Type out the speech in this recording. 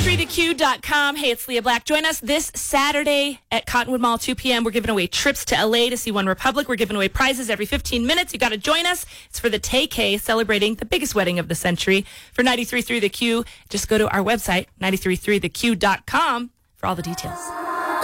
933theq.com. Hey, it's Leah Black. Join us this Saturday at Cottonwood Mall, 2 p.m. We're giving away trips to LA to see One Republic. We're giving away prizes every 15 minutes. You got to join us. It's for the Tay-K, celebrating the biggest wedding of the century. For 93.3 The Q, just go to our website, 933theq.com, for all the details.